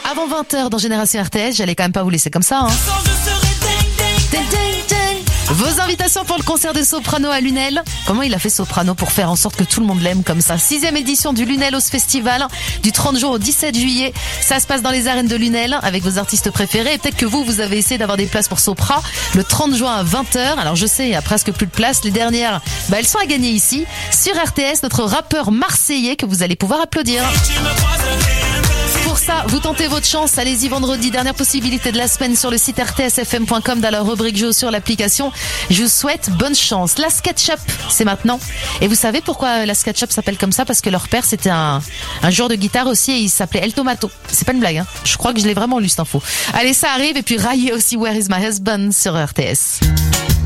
Avant 20h dans Génération RTS, j'allais quand même pas vous laisser comme ça, hein. Ding, ding, ding. Vos invitations pour le concert de Soprano à Lunel. Comment il a fait Soprano pour faire en sorte que tout le monde l'aime comme ça? 6e édition du Lunel Festival, du 30 juin au 17 juillet. Ça se passe dans les arènes de Lunel avec vos artistes préférés. Et peut-être que vous avez essayé d'avoir des places pour Sopra le 30 juin à 20h. Alors je sais, il y a presque plus de place. Les dernières, elles sont à gagner ici. Sur RTS, notre rappeur marseillais que vous allez pouvoir applaudir. Pour ça, vous tentez votre chance. Allez-y vendredi, dernière possibilité de la semaine sur le site rtsfm.com dans la rubrique jeu sur l'application. Je vous souhaite bonne chance. La SketchUp, c'est maintenant. Et vous savez pourquoi la SketchUp s'appelle comme ça? Parce que leur père, c'était un joueur de guitare aussi et il s'appelait El Tomato. C'est pas une blague, hein. Je crois que je l'ai vraiment lu cette info. Allez, ça arrive. Et puis Raye aussi, Where is my husband sur RTS.